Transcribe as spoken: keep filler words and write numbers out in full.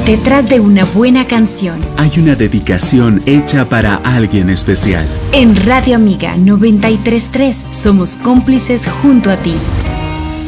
Detrás de una buena canción hay una dedicación hecha para alguien especial. En Radio Amiga noventa y tres punto tres somos cómplices junto a ti.